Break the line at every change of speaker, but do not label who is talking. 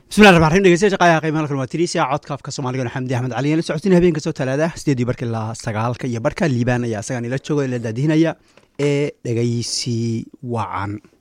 بسم الله الرحمن الرحيم dhegeystayaasha qaayaha qiimaha kala watirisa codka Soomaaliga Xamdi Ahmed Cali la socotin habeenka soo talaada 8 barka ilaa 9 iyo barka Liibaan ayaa asagan ila joogo ila daadinaya ee dhageysi wacan